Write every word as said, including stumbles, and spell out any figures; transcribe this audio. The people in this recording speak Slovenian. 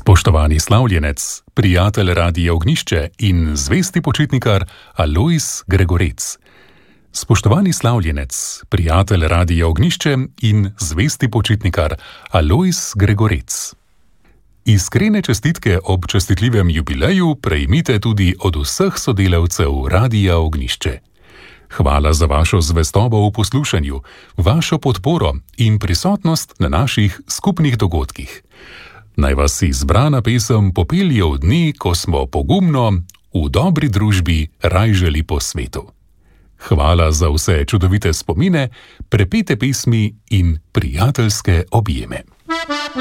Spoštovani slavljenec, prijatelj Radia Ognjišče in zvesti počitnikar Alojz Gregorec. Spoštovani slavljenec, prijatelj Radia Ognjišče in zvesti počitnikar Alojz Gregorec. Iskrene čestitke ob častitljivem jubileju prejmite tudi od vseh sodelavcev Radia Ognjišče. Hvala za vašo zvestobo v poslušanju, vašo podporo in prisotnost na naših skupnih dogodkih. Naj vas izbrana pesem popelje v dni, ko smo pogumno, v dobri družbi rajžali po svetu. Hvala za vse čudovite spomine, prepete pesmi in prijateljske objeme.